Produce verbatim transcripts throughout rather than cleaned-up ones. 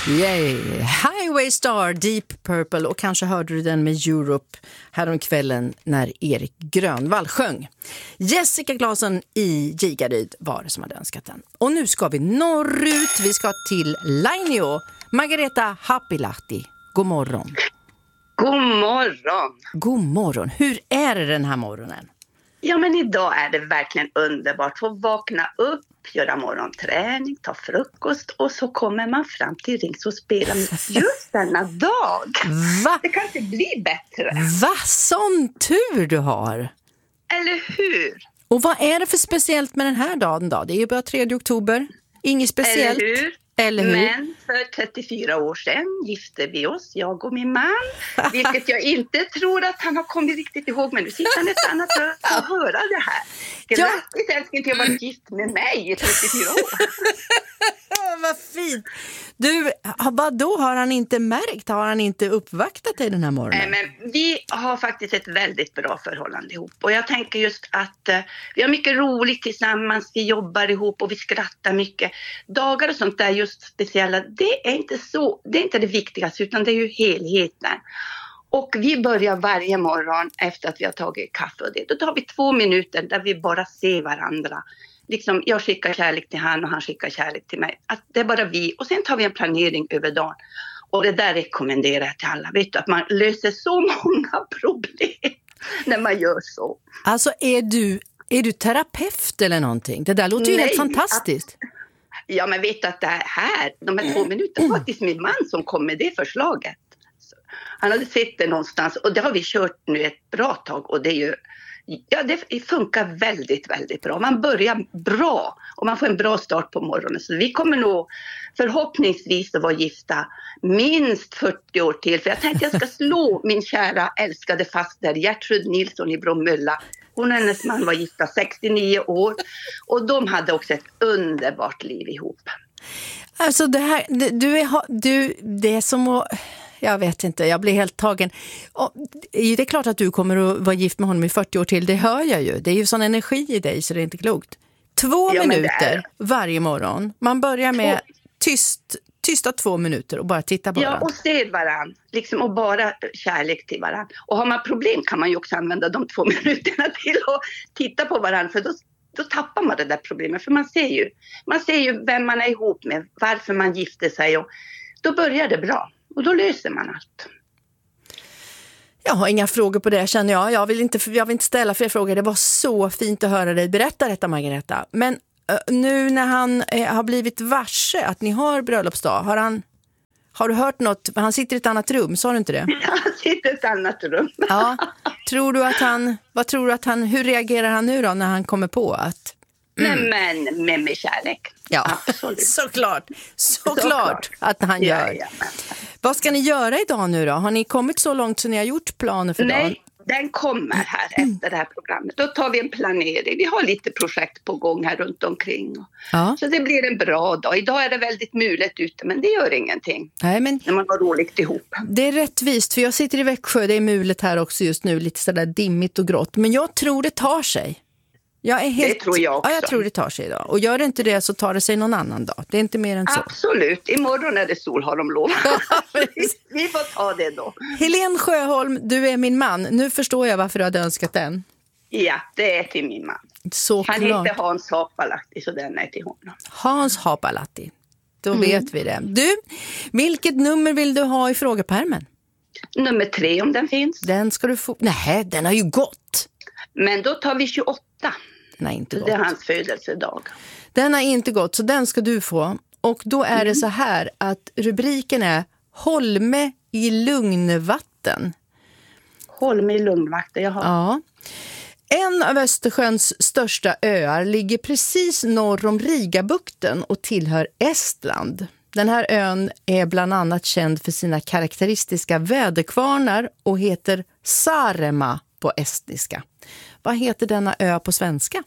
Yay! Highway Star, Deep Purple, och kanske hörde du den med Europe häromkvällen när Erik Grönvall sjöng. Jessica Claesson i Gigaryd var det som hade önskat den. Och nu ska vi norrut, vi ska till Lainio. Margareta Haapilahti, god morgon. God morgon. God morgon. Hur är det den här morgonen? Ja, men idag är det verkligen underbart att få vakna upp, göra morgonträning, ta frukost och så kommer man fram till Rings och spelar just denna dag. Va? Det kan inte bli bättre. Va? Sån tur du har. Eller hur? Och vad är det för speciellt med den här dagen då? Det är ju bara tredje oktober. Inget speciellt. Eller hur? Eller hur? Men för trettiofyra år sedan gifte vi oss, jag och min man. Vilket jag inte tror att han har kommit riktigt ihåg. Men nu sitter han nästan att få höra det här. Grattis älskling till att vara gift med mig i trettiofyra år. Vad fint. Du, vad då har han inte märkt? Har han inte uppvaktat dig den här morgonen? Nej, men vi har faktiskt ett väldigt bra förhållande ihop. Och jag tänker just att uh, vi har mycket roligt tillsammans. Vi jobbar ihop och vi skrattar mycket. Dagar och sånt där just speciella, det är inte så, det är inte det viktigaste utan det är ju helheten. Och vi börjar varje morgon efter att vi har tagit kaffe och det. Då tar vi två minuter där vi bara ser varandra. Liksom, jag skickar kärlek till han och han skickar kärlek till mig. Att det är bara vi. Och sen tar vi en planering över dagen. Och det där rekommenderar jag till alla. Vet du, att man löser så många problem när man gör så. Alltså är du, är du terapeut eller någonting? Det där låter ju Nej, helt fantastiskt. Att, ja, men vet du att det här, de här två minuterna, faktiskt min man som kom med det förslaget. Så, han hade sett det någonstans och det har vi kört nu ett bra tag och det är ju, ja, det funkar väldigt, väldigt bra. Man börjar bra och man får en bra start på morgonen. Så vi kommer nog förhoppningsvis att vara gifta minst fyrtio år till. För jag tänkte jag ska slå min kära älskade faster Gertrud Nilsson i Bromölla. Hon och hennes man var gifta sextionio år och de hade också ett underbart liv ihop. Alltså det här, du är, du, det är som att... Jag vet inte, jag blir helt tagen. Och det är klart att du kommer att vara gift med honom i fyrtio år till, det hör jag ju. Det är ju sån energi i dig så det är inte klokt. Två ja, minuter varje morgon. Man börjar med tyst, tysta två minuter och bara titta på ja, varandra. Ja, och se varandra. Liksom, och bara kärlek till varandra. Och har man problem kan man ju också använda de två minuterna till att titta på varandra. För då, då tappar man det där problemet. För man ser ju, man ser ju vem man är ihop med, varför man gifter sig. Och då börjar det bra. Och då löser man allt. Jag har inga frågor på det, känner jag. Jag vill inte, jag vill inte ställa fler frågor. Det var så fint att höra dig berätta detta, Margareta. Men uh, nu när han uh, har blivit varse att ni har bröllopsdag, har han... Har du hört något? Han sitter i ett annat rum, sa du inte det? Han sitter i ett annat rum. Ja. Tror du att han... Vad tror du att han... Hur reagerar han nu då när han kommer på att... Mm. Men, men med, med kärlek. Ja, absolut. Såklart. Såklart, Såklart att han gör. Ja, ja. Vad ska ni göra idag nu då? Har ni kommit så långt så ni har gjort planer för Nej, dagen? Den kommer här efter det här programmet. Då tar vi en planering. Vi har lite projekt på gång här runt omkring. Ja. Så det blir en bra dag. Idag är det väldigt mulet ute, men det gör ingenting. Nej, men när man har roligt ihop. Det är rättvist, för jag sitter i Växjö. Det är mulet här också just nu. Lite sådär dimmigt och grått. Men jag tror det tar sig. Jag är helt, det tror jag också. Ja, jag tror det tar sig idag. Och gör det inte det så tar det sig någon annan dag. Det är inte mer än så. Absolut. Imorgon är det sol, har de lovat. Vi får ta det då. Helene Sjöholm, du är min man. Nu förstår jag varför du hade önskat den. Ja, det är till min man. Så Han klart. heter Hans Haapilahti, så den är till honom. Hans Haapilahti. Då mm. vet vi det. Du, vilket nummer vill du ha i frågepärmen? Nummer tre, om den finns. Den ska du få... Nej, den har ju gått. Men då tar vi tjugoåtta. Nej, inte gått. Det är hans födelsedag. Den har inte gått, så den ska du få. Och då är mm. det så här att rubriken är Holme i Lugnvatten. Holme i Lugnvatten, jaha. Ja. En av Östersjöns största öar ligger precis norr om Rigabukten och tillhör Estland. Den här ön är bland annat känd för sina karaktäristiska väderkvarnar och heter Saaremaa på estniska. Vad heter denna ö på svenska?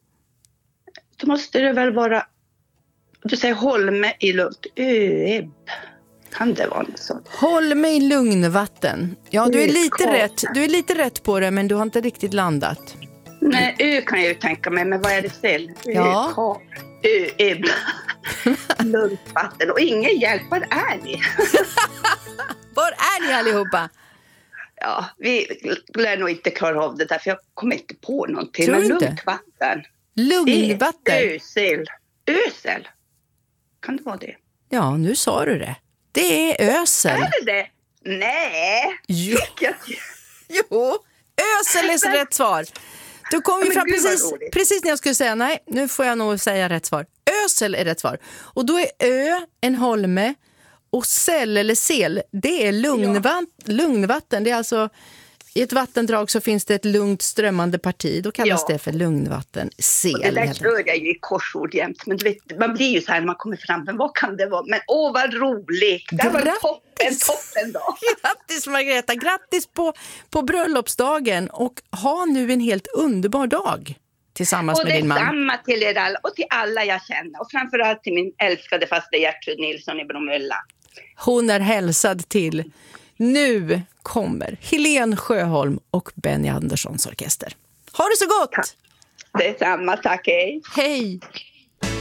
Då måste det väl vara, du säger Holme i lugnt, Öeb. Kan det vara något sånt? Holme i Lugnvatten. Ja, du är lite rätt. Du är lite rätt på det, men du har inte riktigt landat. Nej, ö kan jag ju tänka mig, men vad är det sen? Ja. Ö, ö, ö, lugnt vatten och ingen hjälp, var är ni? Var är ni allihopa? Ja, vi lär nog inte klara av det där, för jag kommer inte på någonting. Tror Men du inte? lugnt vatten. Lugnvatten? Ösel. Ösel. Kan det vara det? Ja, nu sa du det. Det är ösel. Är det det? Nej. Jo. Jag... Jo, ösel är så rätt svar. Du kom ju Men fram gud, vad precis, roligt. precis när jag skulle säga nej, nu får jag nog säga rätt svar. Ösel är rätt svar. Och då är ö en holme och säll eller sel, det är lugnvatten. lugnvatten. Det är alltså, i ett vattendrag så finns det ett lugnt strömmande parti. Då kallas Ja. det för lugnvatten. Sel. Och det där heter kör jag ju i korsord jämt. Men du vet, man blir ju så här när man kommer fram. Men vad kan det vara? Men åh, vad roligt. Det var Grattis. toppen, toppen dag. Grattis Margareta, grattis på, på bröllopsdagen och ha nu en helt underbar dag tillsammans Och med din man. detsamma till er alla och till alla jag känner. Och framförallt till min älskade fasta Gertrud Nilsson i Bromölla. Hon är hälsad till. Nu kommer Helene Sjöholm och Benny Anderssons orkester. Ha det så gott! Detsamma, tack, hej. Hej!